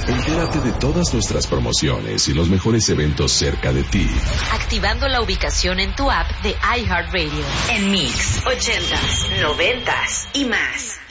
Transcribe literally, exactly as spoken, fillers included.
Entérate de todas nuestras promociones y los mejores eventos cerca de ti. Activando la ubicación en tu app de iHeartRadio. En Mix, ochentas, noventas y más.